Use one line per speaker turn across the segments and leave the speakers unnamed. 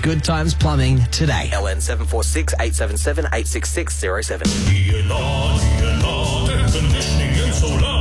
Good Times Plumbing today.
LN 746 877 86607.
DNR, air conditioning and solar.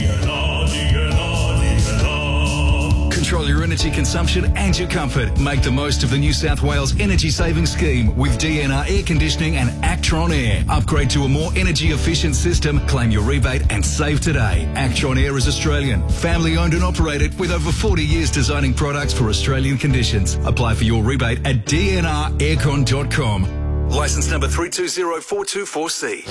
Control your energy consumption and your comfort. Make the most of the New South Wales Energy Saving Scheme with DNR Air Conditioning and Actron Air. Upgrade to a more energy efficient system, claim your rebate and save today. Actron Air is Australian, family owned and operated with over 40 years designing products for Australian conditions. Apply for your rebate at dnraircon.com. Licence number 320424C.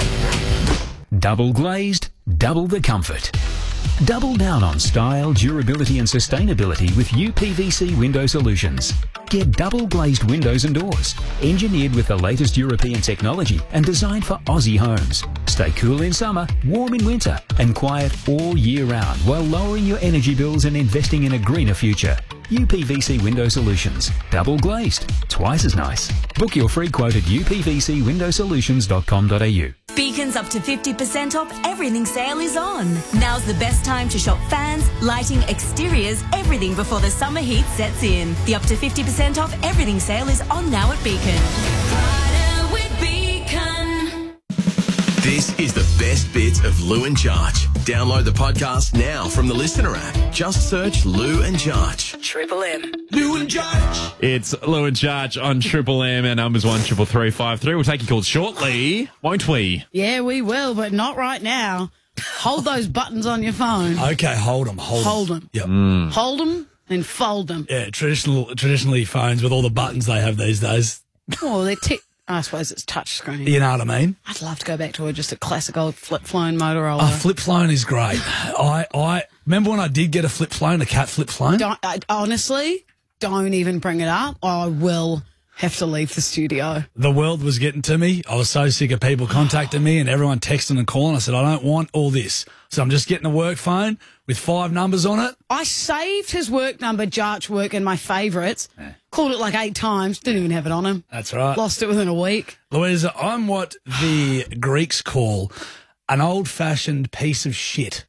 Double glazed, double the comfort. Double down on style, durability and sustainability with UPVC Window Solutions. Get double glazed windows and doors, engineered with the latest European technology and designed for Aussie homes. Stay cool in summer, warm in winter and quiet all year round while lowering your energy bills and investing in a greener future. UPVC Window Solutions. Double glazed. Twice as nice. Book your free quote at upvcwindowsolutions.com.au.
Beacon's up to 50% off everything sale is on. Now's the best time to shop fans, lighting, exteriors, everything before the summer heat sets in. The up to 50% off everything sale is on now at Beacon. Friday with Beacon.
This is the best bits of Lou and Jarch. Download the podcast now from the Listener app. Just search Lou and Jarch.
Triple M.
Lou and Jarch.
It's Lou and Jarch on Triple M. Our number's 13353. We'll take your calls shortly, won't we?
Yeah, we will, but not right now. Hold those buttons on your phone.
Okay, hold them.
Hold them.
Yep.
Hold them and fold them.
Yeah, traditionally phones with all the buttons they have these days.
Oh, I suppose it's touch screen.
You know what I mean?
I'd love to go back to just a classic old flip phone Motorola.
A flip phone is great. I remember when I did get a flip phone, a cat flip phone.
Honestly, don't even bring it up. I will have to leave the studio.
The world was getting to me. I was so sick of people contacting me and everyone texting and calling. I said, I don't want all this. So I'm just getting a work phone with 5 numbers on it.
I saved his work number, Jarch Work, in my favourites. Yeah. Called it like 8 times. Didn't even have it on him.
That's right.
Lost it within a week.
Louisa, I'm what the Greeks call an old-fashioned piece of shit.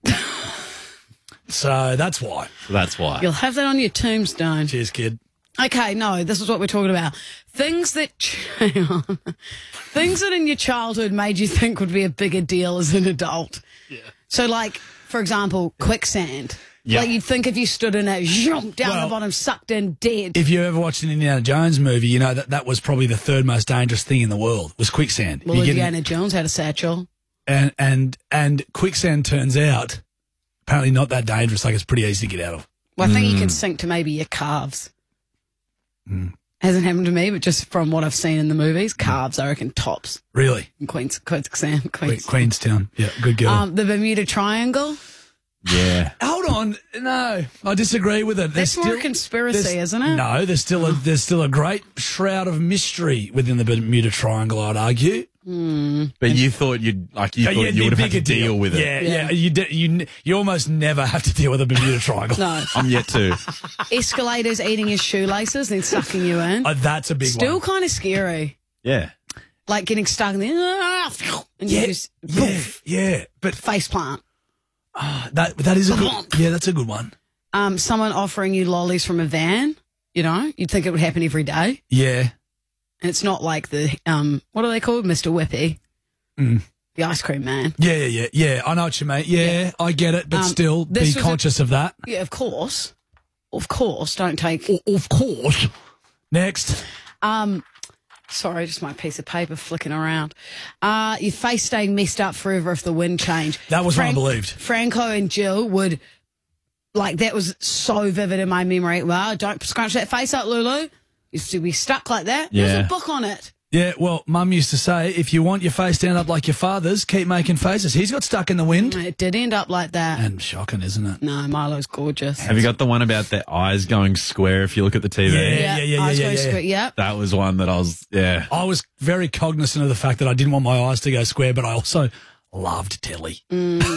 So that's why.
You'll have that on your tombstone.
Cheers, kid.
Okay, no, this is what we're talking about. Things that in your childhood made you think would be a bigger deal as an adult. Yeah. So, like, for example, quicksand. Yeah. Like, you'd think if you stood in it, down the bottom, sucked in, dead.
If you ever watched an Indiana Jones movie, you know that was probably the 3rd most dangerous thing in the world, was quicksand.
Well, Indiana Jones had a satchel.
And quicksand turns out apparently not that dangerous, like it's pretty easy to get out of.
Well, I think you can sink to maybe your calves. Hasn't happened to me, but just from what I've seen in the movies, calves, I reckon, tops.
Really?
In Queenstown.
Yeah, good girl.
The Bermuda Triangle.
Yeah.
Hold on. No, I disagree with it.
That's more a conspiracy, isn't it?
No, there's still a great shroud of mystery within the Bermuda Triangle, I'd argue.
But you thought you would have had to deal with it.
Yeah. You almost never have to deal with a Bermuda Triangle.
No.
I'm yet to.
Escalators eating your shoelaces, then sucking you in.
That's a big one.
Still kind of scary.
Yeah.
Like getting stuck in there. And you just
but
face plant.
That is a good. Yeah, that's a good one.
Someone offering you lollies from a van. You know, you'd think it would happen every day.
Yeah.
And it's not like the, what are they called? Mr. Whippy. The ice cream man.
Yeah. I know what you mean. Yeah, I get it, but still be conscious of that.
Yeah, of course. Of course. Don't take.
Of course. Next.
Sorry, just my piece of paper flicking around. Your face staying messed up forever if the wind changed.
That was what I believed.
Franco and Jill would, like, that was so vivid in my memory. Well, don't scrunch that face up, Lulu. Used to be stuck like that.
Yeah.
There's a book on it.
Yeah, well, Mum used to say, if you want your face to end up like your father's, keep making faces. He's got stuck in the wind.
It did end up like that.
And shocking, isn't it?
No, Milo's gorgeous.
Have you got the one about their eyes going square if you look at the TV?
Yeah.
That was one that I was
very cognizant of the fact that I didn't want my eyes to go square, but I also loved telly.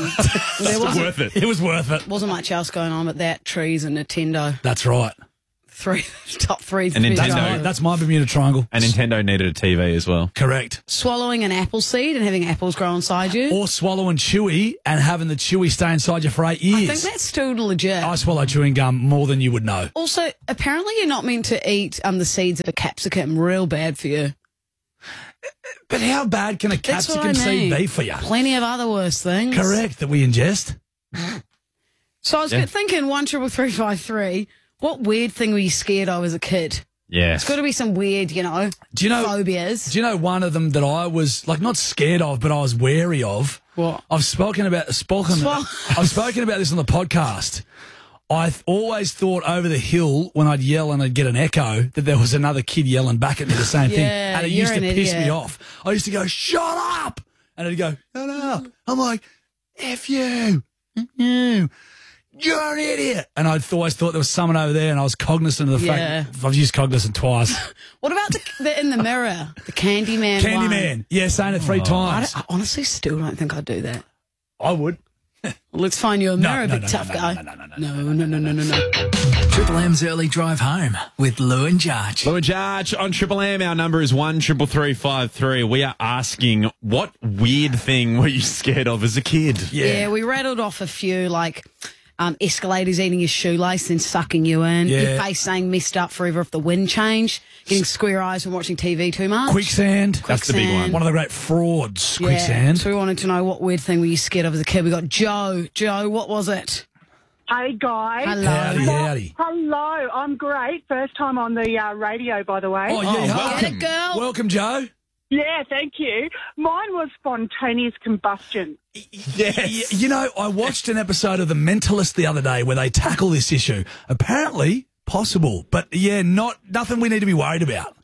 It was worth it.
It was worth it.
Wasn't much else going on but that, trees and Nintendo.
That's right.
top three.
And Nintendo.
That's my Bermuda Triangle.
And Nintendo needed a TV as well.
Correct.
Swallowing an apple seed and having apples grow inside you.
Or swallowing chewy and having the chewy stay inside you for 8 years.
I think that's still legit.
I swallow chewing gum more than you would know.
Also, apparently you're not meant to eat the seeds of a capsicum. Real bad for you.
But how bad can a capsicum seed be for you?
Plenty of other worse things.
Correct, that we ingest.
So I was thinking 13353, what weird thing were you scared of as a kid?
Yes.
It's got to be some weird, phobias.
Do you know one of them that I was, not scared of, but I was wary of?
What?
I've spoken about this on the podcast. I always thought over the hill when I'd yell and I'd get an echo that there was another kid yelling back at me the same thing. And it used to piss me off. I used to go, shut up! And it'd go, shut up. I'm like, F you. You're an idiot. And I always thought there was someone over there and I was cognizant of the fact. I've used cognizant twice.
What about the in the mirror? The Candyman one?
Candyman. Yeah, saying it 3 times.
I honestly still don't think I'd do that.
I would.
Let's find you a mirror, big tough guy. No.
Triple M's early drive home with Lou and Jarge.
Lou and Jarge on Triple M. Our number is 13353. We are asking, what weird thing were you scared of as a kid?
Yeah, we rattled off a few, like escalators eating your shoelace and sucking you in.
Yeah.
Your face saying messed up forever if the wind changed. Getting square eyes from watching TV too much.
Quicksand.
That's the big one.
One of the great frauds, quicksand.
So we wanted to know what weird thing were you scared of as a kid. We got Joe. Joe, what was it?
Hey, guys.
Hello.
Howdy.
Hello, I'm great. First time on the radio, by the way.
Oh, yeah,
welcome. Get it, girl.
Welcome, Joe.
Yeah, thank you. Mine was spontaneous combustion.
Yes.
You know, I watched an episode of The Mentalist the other day where they tackle this issue. Apparently possible, but nothing we need to be worried about.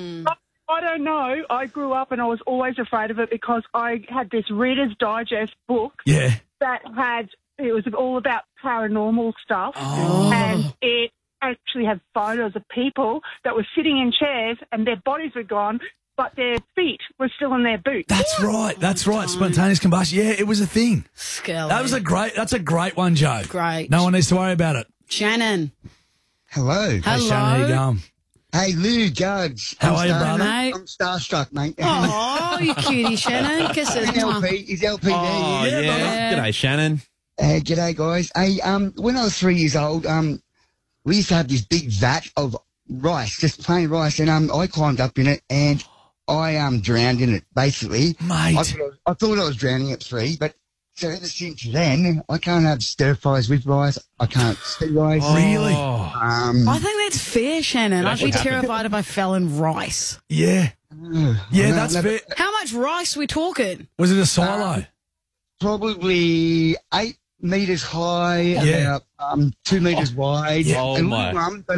I don't know. I grew up and I was always afraid of it because I had this Reader's Digest book that it was all about paranormal stuff, and it actually had photos of people that were sitting in chairs and their bodies were gone, but their feet were still in their boots.
That's right. Spontaneous combustion. Yeah, it was a thing.
Skelly.
That's a great one, Joe.
Great.
No one needs to worry about it.
Shannon.
Hello.
Hey, Shannon, how you going?
Hey, Lou, Judge.
How are you, brother?
I'm starstruck, mate.
Oh, you cutie, Shannon. Kisses.
He's LP there.
Oh, yeah. G'day, Shannon.
G'day, guys. Hey, when I was 3 years old, we used to have this big vat of rice, just plain rice, and I climbed up in it and I drowned in it, basically.
Mate.
I thought I was drowning at 3, but so ever since then, I can't have stir fries with rice. I can't see rice.
Really?
I think that's fair, Shannon. I'd be terrified if I fell in rice.
Yeah. That's fair.
How much rice we talking?
Was it a silo?
Probably 8 metres high, about 2 metres wide.
Yeah. Oh, my.
But,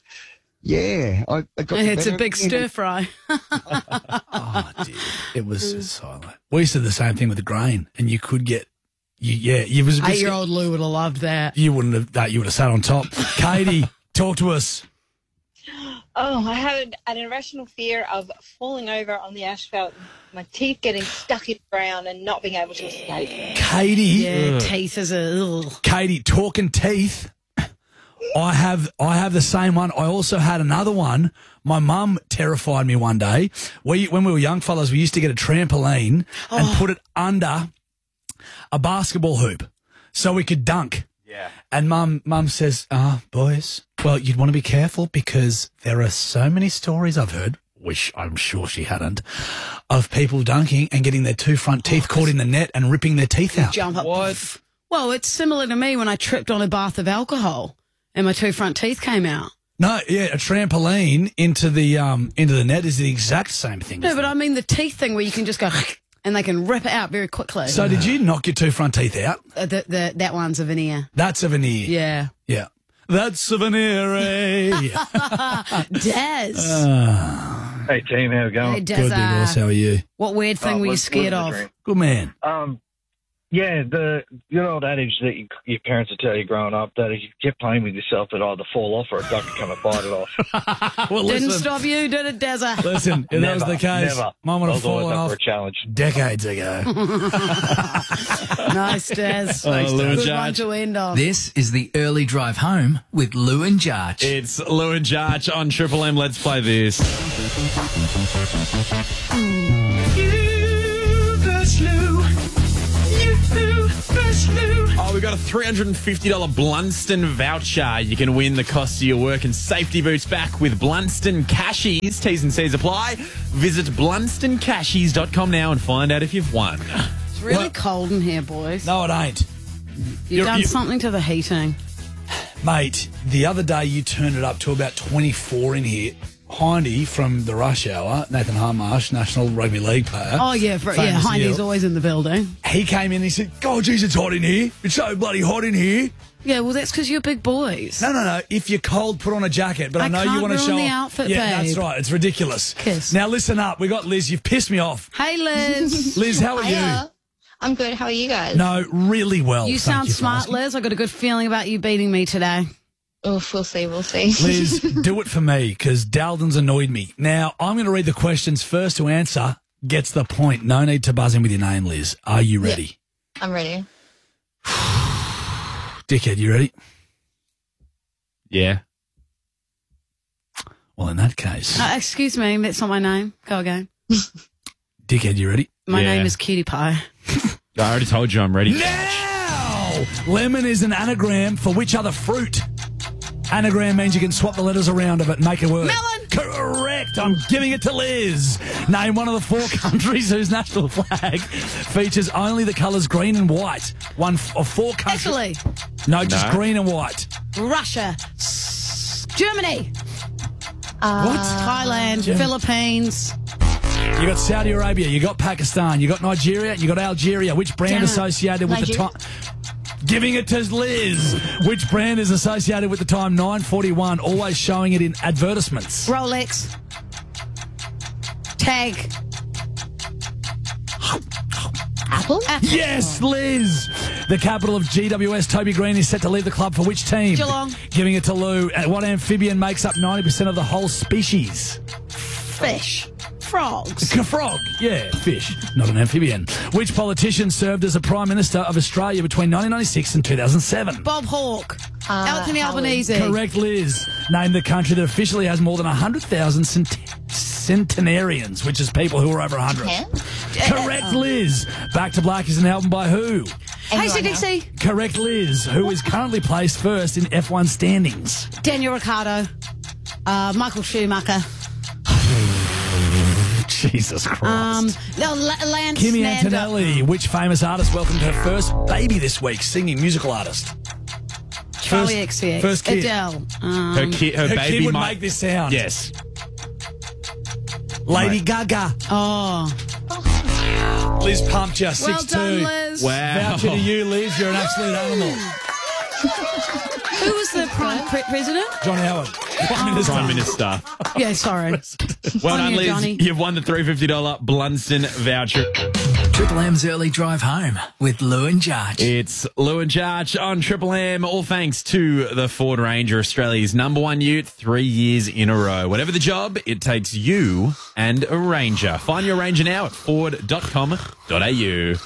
I got
it's a big stir fry.
Oh, dear. It was a silo. We used to do the same thing with the grain, and you could get, you was a bit
8-year-old Lou would have loved that.
You wouldn't have that. You would have sat on top. Katie, talk to us.
Oh, I had an irrational fear of falling over on the asphalt, my teeth getting stuck in the ground and not being able to escape.
Katie.
Yeah, teeth is
Katie, talking teeth. I have the same one. I also had another one. My mum terrified me one day. When we were young fellas, we used to get a trampoline and put it under a basketball hoop so we could dunk. Yeah. And mum says, boys, well, you'd want to be careful because there are so many stories I've heard, which I'm sure she hadn't, of people dunking and getting their 2 front teeth caught in the net and ripping their teeth out.
Jump up. What? Well, it's similar to me when I tripped on a bath of alcohol and my 2 front teeth came out.
No, yeah, a trampoline into the net is the exact same thing.
No, but I mean the teeth thing where you can just go and they can rip it out very quickly.
So did you knock your 2 front teeth out?
That one's a veneer.
That's a veneer.
Yeah.
Yeah. That's a veneer, eh?
Des.
Hey, team, how's it going?
Hey, Des.
Good, Divorce. How are you?
What weird thing were you scared of?
Good man.
Yeah, the good old adage that your parents would tell you growing up, that if you kept playing with yourself, it'd either fall off or a duck would come and bite it off.
Well,
Didn't stop you, did it, Dazza?
Listen, if that was the case,
never.
Mum would
I
have
was always
fallen
up
off
for a challenge.
decades ago.
Nice, Daz.
Lou and
Good one
Judge.
to end on.
This is the early drive home with Lou and Judge.
It's Lou and Judge on Triple M. Let's play this. Oh, we got a $350 Blunston voucher. You can win the cost of your work and safety boots back with Blunston Cashies. T's and C's apply. Visit blunstoncashies.com now and find out if you've won.
It's really cold in here, boys.
No, it ain't.
You've done something to the heating.
Mate, the other day you turned it up to about 24 in here. Hindy from the Rush Hour, Nathan Harmarsh, National Rugby League player.
Oh, yeah. Hindy's always in the building.
He came in and he said, "Oh, geez, it's hot in here. It's so bloody hot in here."
Yeah, well, that's because you're big boys.
No. If you're cold, put on a jacket. But I know you want to show
the
off.
outfit,
Yeah,
babe.
that's right. It's ridiculous.
Kiss.
Now, listen up. We got Liz. You've pissed me off.
Hey, Liz.
Liz, how are you?
Hiya. I'm good. How are you guys?
No, really well.
You
thank
sound
you for
smart,
asking.
Liz. I got a good feeling about you beating me today.
Oof, we'll see.
Liz, do it for me because Daldon's annoyed me. Now, I'm going to read the questions. First to answer gets the point. No need to buzz in with your name, Liz. Are you ready?
Yeah, I'm ready.
Dickhead, you ready?
Yeah.
Well, in that case.
Excuse me, that's not my name. Go again.
Dickhead, you ready?
My name is Cutie Pie.
I already told you I'm ready.
Now! Lemon is an anagram for which other fruit? Anagram means you can swap the letters around of it and make it work.
Melon!
Correct. I'm giving it to Liz. Name one of the 4 countries whose national flag features only the colours green and white. One of 4 countries.
Italy.
No, just green and white.
Russia. Germany.
What?
Thailand. Philippines.
You got Saudi Arabia, you got Pakistan, you got Nigeria, you got Algeria. Which brand associated with the time? Giving it to Liz. Which brand is associated with the time 9:41, always showing it in advertisements?
Rolex. Tag.
Apple?
Yes, Liz. The capital of GWS, Toby Green, is set to leave the club for which team?
Geelong.
Giving it to Lou. What amphibian makes up 90% of the whole species?
Fish. Frogs.
A frog. Yeah, fish, not an amphibian. Which politician served as the Prime Minister of Australia between 1996 and 2007?
Bob Hawke. Anthony Albanese.
Correct, Liz. Name the country that officially has more than 100,000 centenarians, which is people who are over 100. Correct, Liz. Back to Black is an album by who?
AC/DC.
Correct, Liz. Who is currently placed first in F1 standings?
Daniel Ricciardo. Michael Schumacher.
Jesus Christ.
Lance
Kimi
Nando.
Antonelli. Which famous artist welcomed her first baby this week? Singing musical artist.
Charlie XCX.
First kid.
Adele.
Her
Her
baby
kid would
might
make this sound.
Yes.
Lady Gaga.
Oh.
Liz pumped you.
Well
6-2.
done, Liz.
Wow.
Voucher to you, Liz. You're an absolute animal.
Who was the prime president?
John Howard.
Prime Minister.
Yeah, sorry.
Well
On
done,
you,
Liz.
Johnny.
You've won the $350 Blunston voucher.
Triple M's early drive home with Lou and Judge.
It's Lou and Judge on Triple M, all thanks to the Ford Ranger, Australia's #1 ute, 3 years in a row. Whatever the job, it takes you and a Ranger. Find your Ranger now at ford.com.au.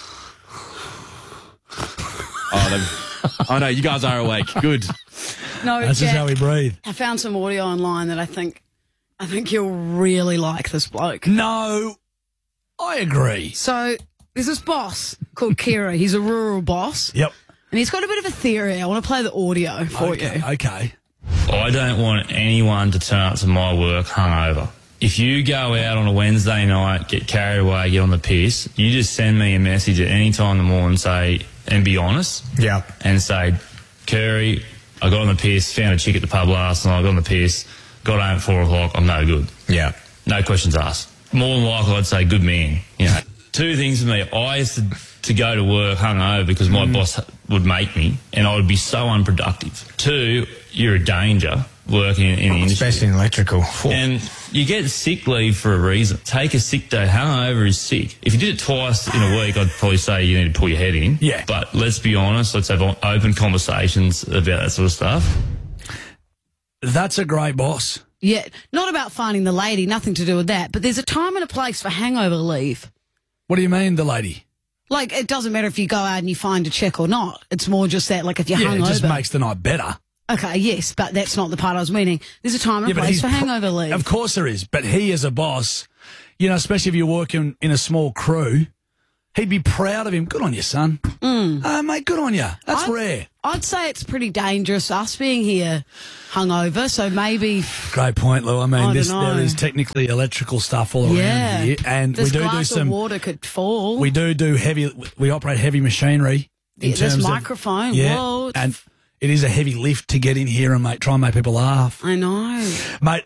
Oh no, you guys are awake. Good.
No,
That's just
Jack,
how we breathe.
I found some audio online that I think you'll really like this bloke.
No, I agree.
So there's this boss called Kira. He's a rural boss.
Yep.
And he's got a bit of a theory. I want to play the audio for you.
Okay.
I don't want anyone to turn up to my work hungover. If you go out on a Wednesday night, get carried away, get on the piss, you just send me a message at any time in the morning and be honest.
Yeah.
And say, Curry, I got on the piss, found a chick at the pub last night, I got on the piss, got home at 4 o'clock, I'm no good.
Yeah.
No questions asked. More than likely, I'd say good man. You know, 2 things for me. I used to go to work hungover because my boss would make me, and I would be so unproductive. 2, you're a danger working in the industry.
Especially in electrical.
And you get sick leave for a reason. Take a sick day. Hungover is sick. If you did it twice in a week, I'd probably say you need to pull your head in.
Yeah.
But let's be honest. Let's have open conversations about that sort of stuff.
That's a great boss.
Yeah, not about finding the lady, nothing to do with that, but there's a time and a place for hangover leave.
What do you mean, the lady?
Like, it doesn't matter if you go out and you find a chick or not. It's more just that, like, if you're hungover.
It just makes the night better.
Okay, yes, but that's not the part I was meaning. There's a time and a place for hangover leave.
Of course there is, but he as a boss, you know, especially if you're working in a small crew, he'd be proud of him. Good on you, son. Mate, good on you. That's rare.
I'd say it's pretty dangerous, us being here hungover, so maybe...
Great point, Lou. I mean,
don't know.
there is technically electrical stuff all around here, and
this
we do
glass
some
of water could fall.
We do heavy. We operate heavy machinery. In
this
terms
microphone,
of,
whoa.
And it is a heavy lift to get in here and try and make people laugh.
I know,
mate.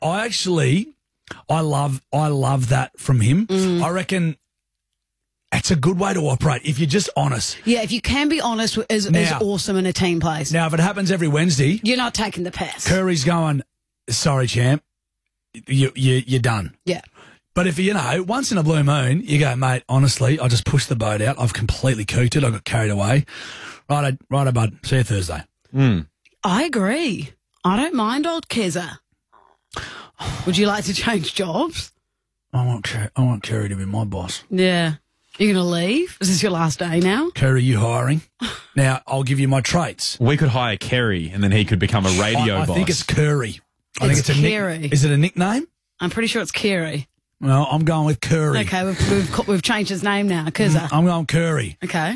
I love that from him. I reckon. It's a good way to operate if you're just honest.
Yeah, if you can be honest, is awesome in a team place.
Now, if it happens every Wednesday,
you're not taking the piss.
Curry's going, sorry, champ, you're done.
Yeah.
But if, once in a blue moon, you go, mate, honestly, I just pushed the boat out. I've completely cooked it. I got carried away. Righto, bud. See you Thursday.
I agree. I don't mind old Keza. Would you like to change jobs?
I want Curry to be my boss.
Yeah. You're going to leave? Is this your last day now?
Kerry, you hiring? Now, I'll give you my traits.
We could hire Kerry and then he could become a radio boss.
I think it's Curry. I think it's a
Kerry.
Is it a nickname?
I'm pretty sure it's Kerry.
Well, I'm going with Curry.
Okay, we've changed his name now. Keza.
I'm going Curry.
Okay.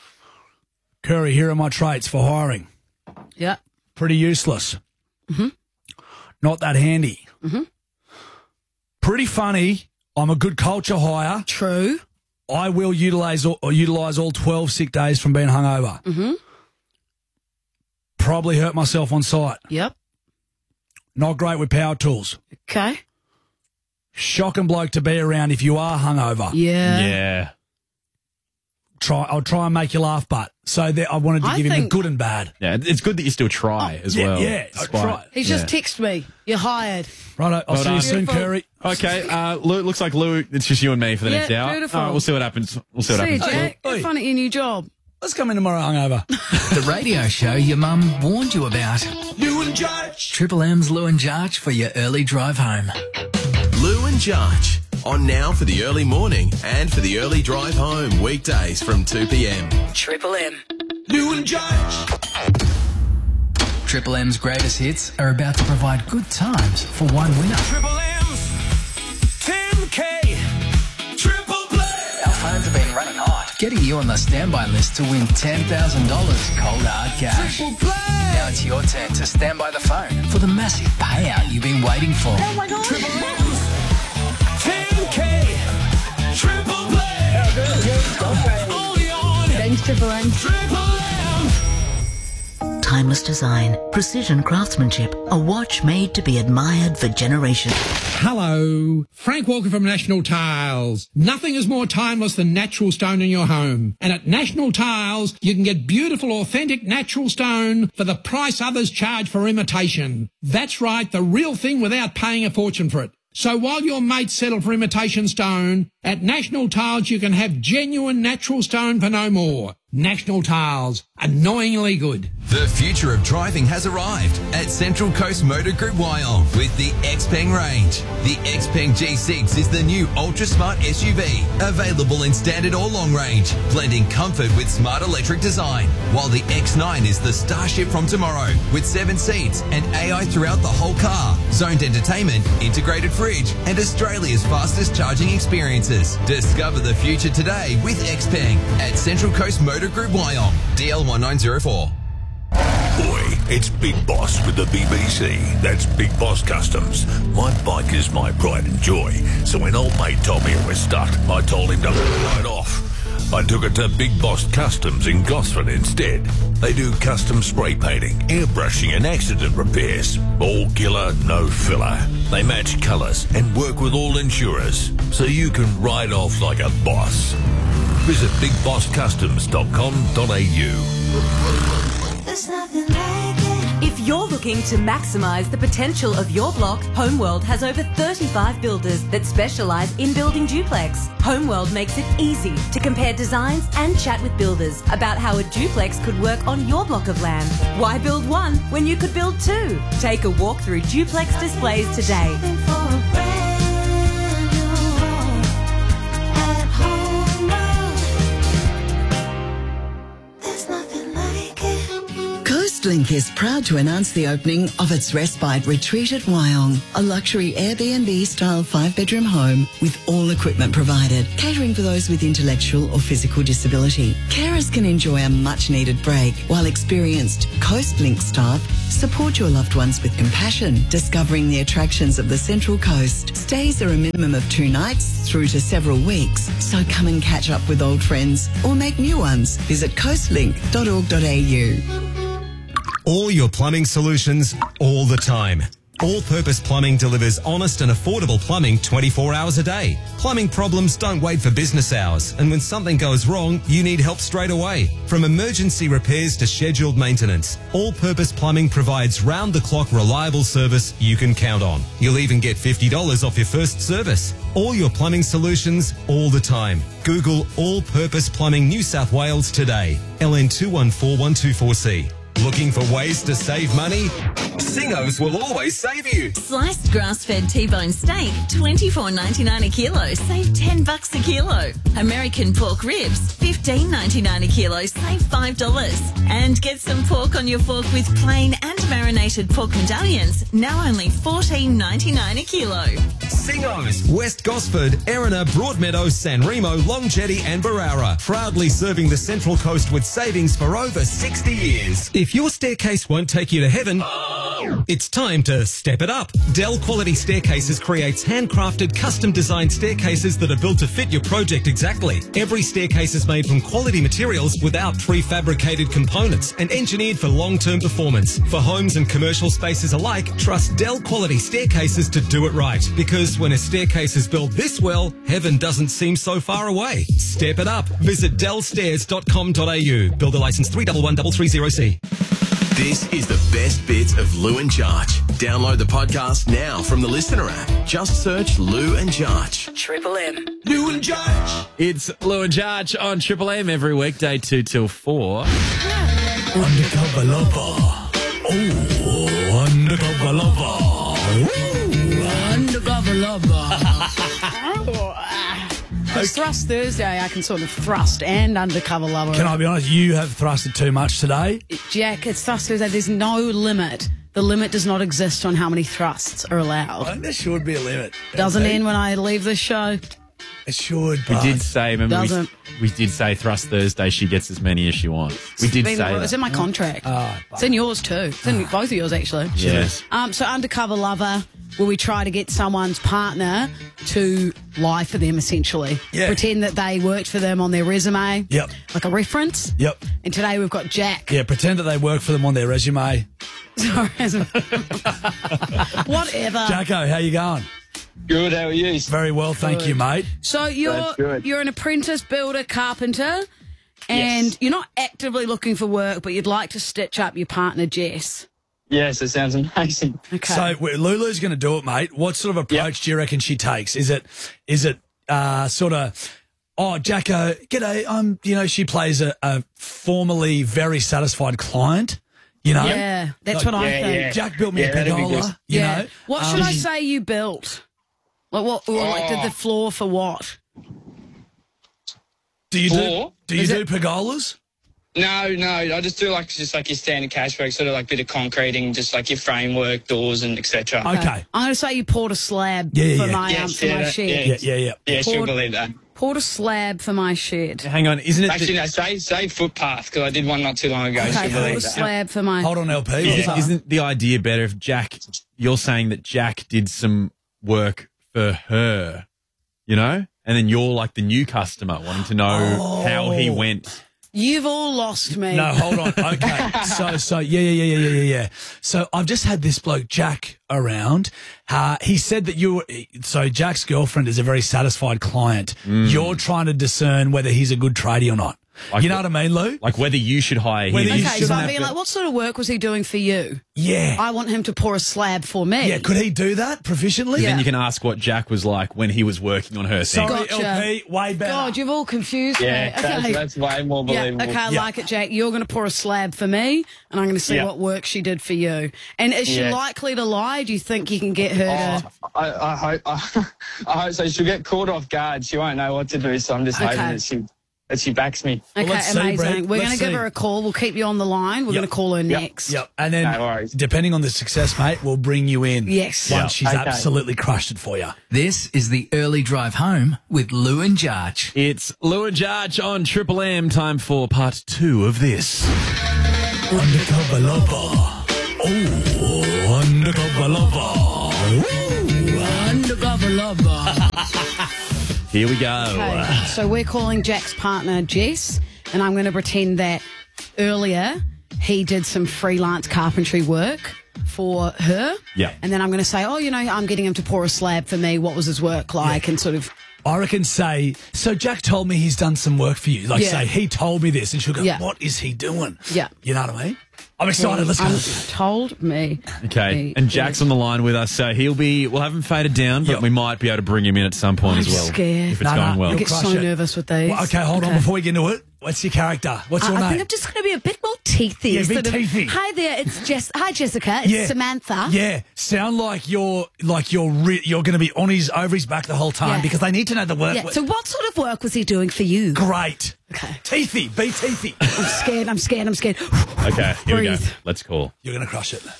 Curry, here are my traits for hiring.
Yeah.
Pretty useless.
Mm-hmm.
Not that handy.
Mm-hmm.
Pretty funny. I'm a good culture hire.
True.
I will utilise all 12 sick days from being hungover.
Mm-hmm.
Probably hurt myself on site.
Yep.
Not great with power tools.
Okay.
Shocking bloke to be around if you are hungover.
Yeah.
Yeah.
I'll try and make you laugh, but I wanted to give him the good and bad.
Yeah, it's good that you still try as well.
Yeah, try.
He's just texted me. You're hired.
Righto, I'll see you soon, Curry.
Okay, Lou, looks like Lou, it's just you and me for the next hour.
Beautiful.
All right, we'll see what happens.
See you, Jack. Have fun at your new job.
Let's come in tomorrow hungover.
The radio show your mum warned you about.
Lou and Judge.
Triple M's Lou and Judge for your early drive home.
Lou and Judge. On now for the early morning and for the early drive home, weekdays from 2 p.m.
Triple M.
Lou and Judge.
Triple M's greatest hits are about to provide good times for one winner.
Triple M's 10K. Triple play.
Our phones have been running hot, getting you on the standby list to win $10,000 cold hard cash.
Triple play.
Now it's your turn to stand by the phone for the massive payout you've been waiting for.
Oh my God. Triple M's 10K. Triple play. Only on.
Thanks, Triple M.
Triple M.
Timeless design, precision craftsmanship, a watch made to be admired for generations.
Hello, Frank Walker from National Tiles. Nothing is more timeless than natural stone in your home. And at National Tiles, you can get beautiful, authentic natural stone for the price others charge for imitation. That's right, the real thing without paying a fortune for it. So while your mates settle for imitation stone, at National Tiles you can have genuine natural stone for no more. National Tiles, annoyingly good.
The future of driving has arrived at Central Coast Motor Group Wyong with the Xpeng range. The Xpeng G6 is the new ultra-smart SUV, available in standard or long range, blending comfort with smart electric design, while the X9 is the starship from tomorrow with 7 seats and AI throughout the whole car, zoned entertainment, integrated fridge, and Australia's fastest charging experiences. Discover the future today with Xpeng at Central Coast Motor Group Wyong, DL1904.
Boy, it's Big Boss with the BBC. That's Big Boss Customs. My bike is my pride and joy. So when old mate told me it was stuck, I told him to ride off. I took it to Big Boss Customs in Gosford instead. They do custom spray painting, airbrushing and accident repairs. All killer, no filler. They match colours and work with all insurers. So you can ride off like a boss. Visit bigbosscustoms.com.au.
If you're looking to maximise the potential of your block, Homeworld has over 35 builders that specialise in building duplex. Homeworld makes it easy to compare designs and chat with builders about how a duplex could work on your block of land. Why build one when you could build two? Take a walk through duplex displays today.
Coastlink is proud to announce the opening of its Respite Retreat at Wyong, a luxury Airbnb-style 5-bedroom home with all equipment provided, catering for those with intellectual or physical disability. Carers can enjoy a much-needed break, while experienced Coastlink staff support your loved ones with compassion, discovering the attractions of the Central Coast. Stays are a minimum of 2 nights through to several weeks, so come and catch up with old friends or make new ones. Visit coastlink.org.au.
All your plumbing solutions, all the time. All-Purpose Plumbing delivers honest and affordable plumbing 24 hours a day. Plumbing problems don't wait for business hours, and when something goes wrong, you need help straight away. From emergency repairs to scheduled maintenance, All-Purpose Plumbing provides round-the-clock reliable service you can count on. You'll even get $50 off your first service. All your plumbing solutions, all the time. Google All-Purpose Plumbing New South Wales today. LN214124C. Looking for ways to save money? Singos will always save you.
Sliced grass-fed T-bone steak, $24.99 a kilo. Save $10 a kilo. American pork ribs, $15.99 a kilo. Save $5. And get some pork on your fork with plain and marinated pork medallions. Now only $14.99 a kilo.
Singos, West Gosford, Erina, Broadmeadow, San Remo, Long Jetty and Barara. Proudly serving the Central Coast with savings for over 60 years. If your staircase won't take you to heaven, it's time to step it up. Dell Quality Staircases creates handcrafted, custom-designed staircases that are built to fit your project exactly. Every staircase is made from quality materials without prefabricated components and engineered for long-term performance. For homes and commercial spaces alike, trust Dell Quality Staircases to do it right. Because when a staircase is built this well, heaven doesn't seem so far away. Step it up. Visit dellstairs.com.au. Builder license 311330C.
This is the best bits of Lou and Jarch. Download the podcast now from the Listener app. Just search Lou and Jarch.
Triple M.
Lou and Jarch. It's Lou and Jarch on Triple M every weekday 2 till 4.
Undercover lover. Oh, undercover lover. Ooh, undercover lover.
It's Thrust Thursday. I can sort of thrust and undercover lover.
Can I be honest? You have thrusted too much today.
Jack, it's Thrust Thursday. There's no limit. The limit does not exist on how many thrusts are allowed.
I think there should be a limit.
Doesn't end when I leave this show.
It should.
We did say, remember, we did say Thrust Thursday, she gets as many as she wants. We did say that.
It's in my contract. It's in yours too. It's in both of yours, actually.
Yes.
So undercover lover, where we try to get someone's partner to lie for them, essentially.
Yeah.
Pretend that they worked for them on their resume.
Yep.
Like a reference.
Yep.
And today we've got Jack.
Yeah, pretend that they work for them on their resume.
Sorry. Whatever.
Jacko, how you going?
Good, how are you?
Very well, thank you, mate.
So you're an apprentice builder carpenter, and
Yes.
you're not actively looking for work, but you'd like to stitch up your partner Jess.
Yes, it sounds amazing.
Okay.
So Lulu's going to do it, mate. What sort of approach do you reckon she takes? Is it sort of, oh, Jacko, g'day, she plays a formerly very satisfied client, you know?
Yeah, that's what I think.
Yeah.
Jack built me a
that'd be
pergola,
good.
you know?
What should I say you built? Like what? Or like did the floor for what?
Do you
Floor?
do pergolas?
No, I just do just like your standard cash work, sort of like a bit of concreting, just like your framework, doors and etc.
Okay.
I'm going to say you poured a slab for my shed.
Yeah, she'll believe that.
Poured a slab for my shed.
Hang on, isn't it?
Actually, no, say footpath, because I did one not too long ago.
Okay,
She'll
poured
believe
a
that.
slab for my...
Hold on, LP.
Isn't the idea better if you're saying that Jack did some work for her, you know? And then you're like the new customer wanting to know how he went.
You've all lost me.
No, hold on. Okay. So yeah. So I've just had this bloke, Jack, around. He said that Jack's girlfriend is a very satisfied client. You're trying to discern whether he's a good tradie or not.
Like,
you know what I mean, Lou?
Like whether you should hire him.
Okay, so I'm being like, what sort of work was he doing for you?
Yeah.
I want him to pour a slab for me.
Yeah, could he do that proficiently?
Then you can ask what Jack was like when he was working on her thing.
Sorry, LP, way better.
God, you've all confused
Yeah,
me. Okay.
that's way more believable.
Yeah, okay, I like it, Jack. You're going to pour a slab for me, and I'm going to see what work she did for you. And is she likely to lie? Do you think you can get her to...
I hope so. She'll get caught off guard. She won't know what to do, so I'm just hoping that she backs me.
Okay, amazing. We're going to give her a call. We'll keep you on the line. We're going to call her next.
Yep. And then, depending on the success, mate, we'll bring you in.
Yes.
Once she's absolutely crushed it for you.
This is the early drive home with Lou and Jarch.
It's Lou and Jarch on Triple M. Time for part 2 of this.
Undercover lover. Oh, undercover lover.
Ooh, undercover lover.
Here we go.
Okay, so we're calling Jack's partner, Jess, and I'm going to pretend that earlier he did some freelance carpentry work for her.
Yeah.
And then I'm going to say, I'm getting him to pour a slab for me. What was his work like? And sort of...
I reckon say, so Jack told me he's done some work for you. Like say, he told me this. And she'll go, what is he doing?
Yeah.
You know what I mean? I'm excited. Let's go.
Told me.
Okay, and Jack's on the line with us, so we'll have him faded down, but we might be able to bring him in at some point as well.
I'm scared.
If it's going well.
I get so nervous with these.
Well, okay, hold on before we get into it. What's your character? What's your name?
I think I'm just going to be a bit more teethy.
Yeah, a bit
sort of,
teethy.
Hi there, it's Jess. Hi, Jessica. It's Samantha.
Yeah, sound like you're going to be over his back the whole time because they need to know the work.
Yeah. So what sort of work was he doing for you?
Great.
Okay.
Teethy. Be teethy.
I'm scared.
Okay, here we go.
Breathe.
Let's call.
You're going to crush it.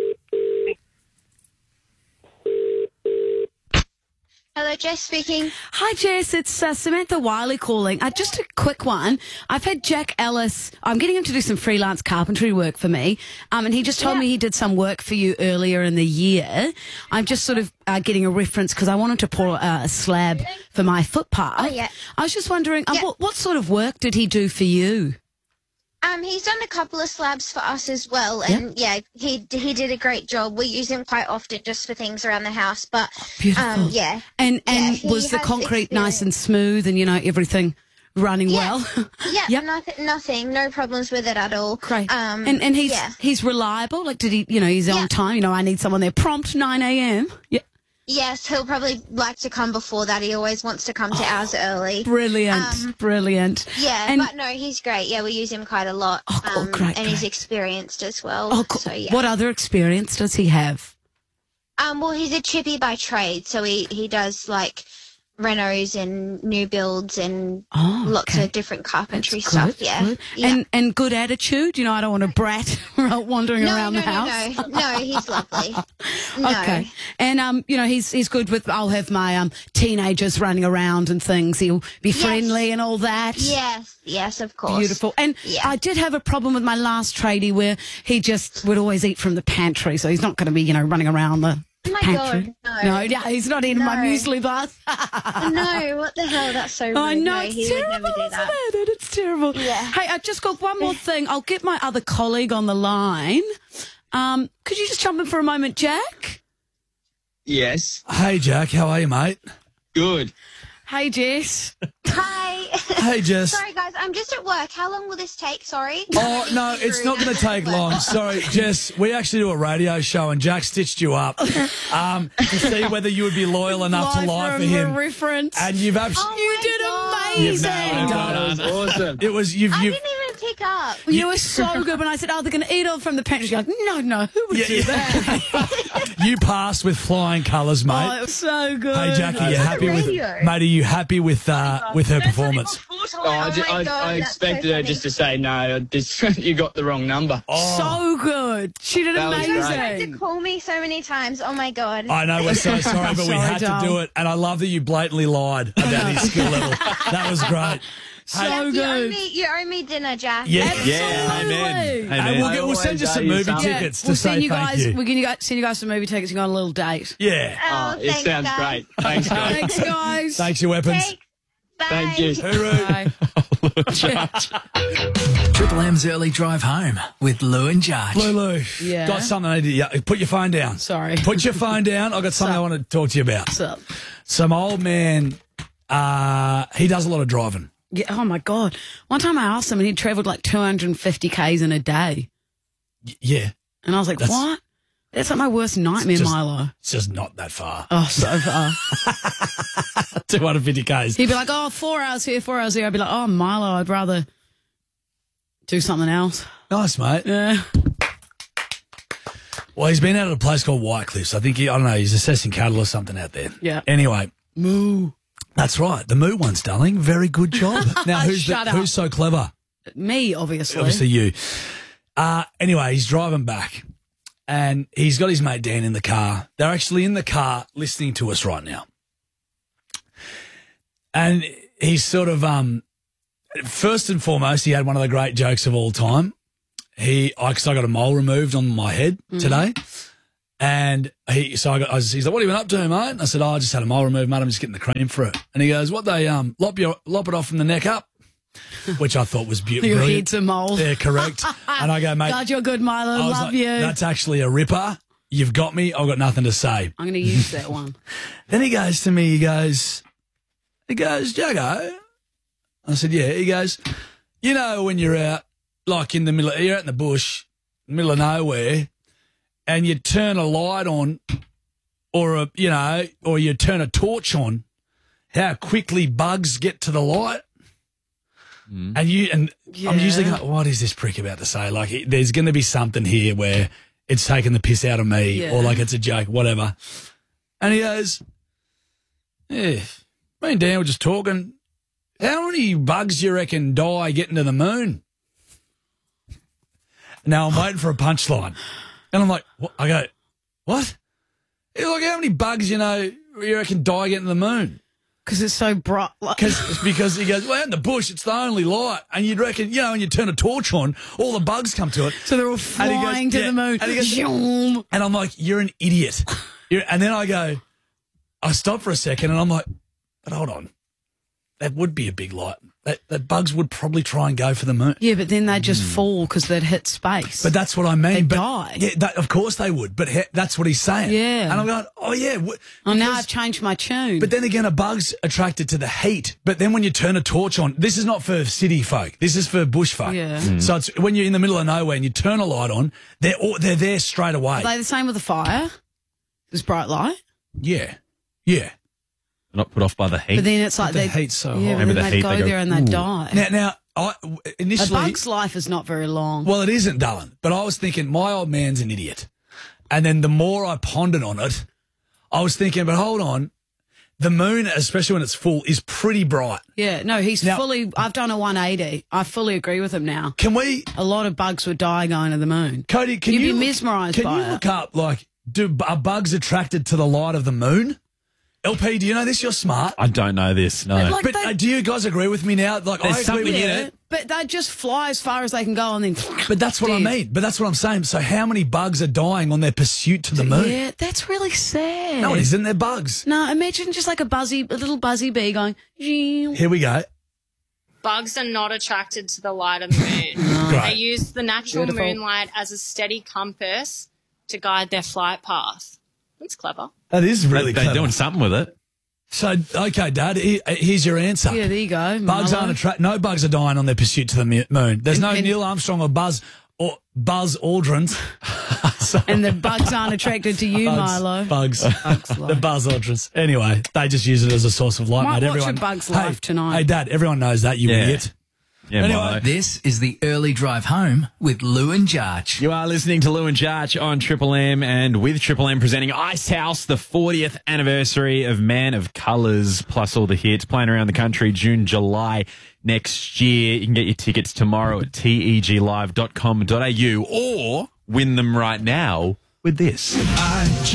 Hello, Jess speaking.
Hi, Jess. It's Samantha Wiley calling. Just a quick one. I've had Jack Ellis. I'm getting him to do some freelance carpentry work for me. And he just told me he did some work for you earlier in the year. I'm just sort of getting a reference because I wanted to pour a slab for my footpath.
Oh, yeah.
I was just wondering, what sort of work did he do for you?
He's done a couple of slabs for us as well, and he did a great job. We use him quite often just for things around the house, but
beautiful. And was the concrete nice and smooth, and everything running well?
Nothing, no problems with it at all.
Great. And he's reliable. Like, did he? He's on time. I need someone there prompt 9 a.m. Yeah.
Yes, he'll probably like to come before that. He always wants to come to ours early.
Brilliant.
Yeah, but no, he's great. Yeah, we use him quite a lot.
Great.
And he's experienced as well.
Oh, cool.
So, yeah.
What other experience does he have?
Well, he's a chippy by trade, so he does like renos and new builds and lots of different carpentry stuff.
Good. And good attitude. I don't want a brat wandering around the house.
No, he's lovely. No.
Okay. And he's good with. I'll have my teenagers running around and things. He'll be friendly and all that.
Yes, of course.
Beautiful. And I did have a problem with my last tradie where he just would always eat from the pantry, so he's not going to be running around the.
Oh my
pantry.
God,
no, he's not eating my muesli bar.
No, what the hell? That's so rude.
I know,
no,
it's terrible, isn't it? It's terrible.
Yeah.
Hey, I've just got one more thing. I'll get my other colleague on the line. Could you just jump in for a moment, Jack?
Yes.
Hey, Jack. How are you, mate?
Good.
Hey, Jess.
Hi.
Hey, Jess.
Sorry, guys. I'm just at work. How long will this take? Sorry.
Oh, no, it's not going to take long. Sorry, Jess. We actually do a radio show and Jack stitched you up to see whether you would be loyal enough to lie for him.
Reference.
And you've absolutely...
you did amazing.
That was awesome.
It was...
I didn't even pick up.
You were so good when I said, they're going to eat all from the pantry. You're like, no, who would do that?
You passed with flying colours, mate.
Oh, it was so good.
Hey, Jackie, are you happy with... Mate, are you happy with her performance?
I expected her just to say, no, you got the wrong number.
So good. She did amazing.
You had to call me so many times. Oh, my God.
I know, we're so sorry, but we had to do it. And I love that you blatantly lied about his skill level. That was great.
So good.
You owe me dinner, Jack.
Yeah,
Amen.
And we'll send you some movie tickets to say thank you.
We're going to send you guys some movie tickets. You got a little date.
Yeah.
Oh,
it sounds great. Thanks, guys.
Thanks, guys.
Thanks, your weapons.
Bye.
Thank you.
Bye.
Triple M's early drive home with Lou and Jarch.
Lou,
Yeah?
got something I need to... Put your phone down.
Sorry.
Put your phone down. I've got something I want to talk to you about.
What's up?
Some old man, he does a lot of driving.
Yeah. Oh my God. One time I asked him and he'd travelled like 250 Ks in a day.
Yeah.
And I was like, what? That's like my worst nightmare, Milo.
It's just not that far.
Oh, so far.
250 Ks.
He'd be like, 4 hours here, 4 hours there. I'd be like, oh, Milo, I'd rather do something else.
Nice, mate.
Yeah.
Well, he's been out at a place called White Cliffs. I think, I don't know, he's assessing cattle or something out there.
Yeah.
Anyway.
Moo.
That's right. The moo ones, darling. Very good job. Now,
Shut up.
who's so clever?
Me, obviously.
Obviously you. Anyway, he's driving back and he's got his mate Dan in the car. They're actually in the car listening to us right now. And he's sort of, first and foremost, he had one of the great jokes of all time. Because I got a mole removed on my head today. And he's like, what have you been up to, mate? And I said, I just had a mole removed, mate. I'm just getting the cream for it. And he goes, what, they lop it off from the neck up? Which I thought was beautiful.
Your head's a mole.
Yeah, correct. And I go, mate.
God, you're good, Milo.
I was
Love
like,
you.
That's actually a ripper. You've got me. I've got nothing to say.
I'm going to use that one.
Then he goes to me, he goes, Jago. I said, yeah. He goes, you know when you're out, like you're out in the bush, middle of nowhere, and you turn a light on or you turn a torch on, how quickly bugs get to the light. And I'm usually going, what is this prick about to say? Like, there's going to be something here where it's taking the piss out of me or like it's a joke, whatever. And he goes, yeah, me and Dan were just talking. How many bugs do you reckon die getting to the moon? Now I'm waiting for a punchline. And I'm like, what? I go, what? He's like, how many bugs, you reckon die getting to the moon?
Because it's so bright.
Because he goes, well, out in the bush, it's the only light. And you'd reckon, when you turn a torch on, all the bugs come to it.
So they're all flying to the moon.
And, he goes, and I'm like, you're an idiot. And then I stop for a second and I'm like, but hold on. That would be a big light. That bugs would probably try and go for the moon.
Yeah, but then they'd just fall because they'd hit space.
But that's what I mean.
They'd die.
Yeah, of course they would. But that's what he's saying.
Yeah.
And I'm going, oh, yeah.
Now I've changed my tune.
But then again, a bug's attracted to the heat. But then when you turn a torch on, this is not for city folk. This is for bush folk.
Yeah.
So it's when you're in the middle of nowhere and you turn a light on, they're there straight away.
Are they the same with the fire? This bright light?
Yeah. Yeah.
Not put off by the heat.
But then it's like
the heat's so hot.
Yeah, but then they'd go there and they'd die.
Now, initially,
a bug's life is not very long.
Well, it isn't, darling. But I was thinking, my old man's an idiot. And then the more I pondered on it, I was thinking, but hold on, the moon, especially when it's full, is pretty bright.
Yeah, no, I've done a 180. I fully agree with him now. A lot of bugs would die going to the moon.
Cody,
You'd be mesmerised by it.
Can you look up, are bugs attracted to the light of the moon? LP, do you know this? You're smart.
I don't know this, no.
But do you guys agree with me now? Like,
There's
I agree
something
with
in
you.
it.
But they just fly as far as they can go and then...
But that's what I mean. But that's what I'm saying. So how many bugs are dying on their pursuit to the moon?
Yeah, that's really sad.
No, it isn't. They're bugs.
No, imagine just like a little buzzy bee going...
Here we go.
Bugs are not attracted to the light of the moon.
Right.
They use the natural moonlight as a steady compass to guide their flight path. That's clever.
That is really clever.
They're doing something with it.
So, okay, Dad, here's your answer.
Yeah, there you go.
Bugs aren't no bugs are dying on their pursuit to the moon. There's no Neil Armstrong or Buzz Aldrin.
And the bugs aren't attracted to you, Milo.
Bugs. The Buzz Aldrins. Anyway, they just use it as a source of light,
Might
mate.
watch
Everyone,
a Bug's Life tonight.
Hey, Dad, everyone knows that, you idiot.
Yeah,
anyway,
this is the early drive home with Lou and Jarch.
You are listening to Lou and Jarch on Triple M, and with Triple M presenting Ice House, the 40th anniversary of Man of Colours, plus all the hits, playing around the country June, July next year. You can get your tickets tomorrow at teglive.com.au or win them right now with this.